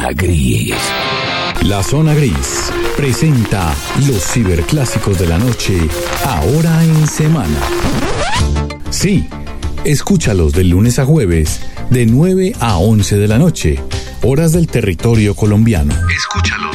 Gris. La Zona Gris presenta los ciberclásicos de la noche, ahora en semana. Sí, escúchalos de lunes a jueves, de 9 a 11 de la noche, horas del territorio colombiano. Escúchalos.